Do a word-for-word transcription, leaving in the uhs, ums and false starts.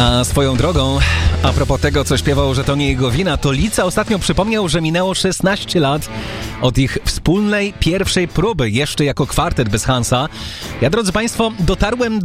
A swoją drogą, a propos tego, co śpiewał, że to nie jego wina, to Lica ostatnio przypomniał, że minęło szesnaście lat od ich wspólnej pierwszej próby, jeszcze jako kwartet bez Hansa. Ja, drodzy Państwo, dotarłem